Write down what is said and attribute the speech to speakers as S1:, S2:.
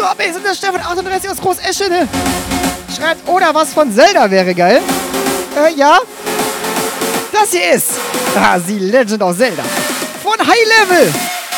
S1: amazing, der Stefan 38 aus Groß Eschede. Schreibt, oder was von Zelda wäre geil. Ja. Das hier ist The Legend of Zelda. Von High Level.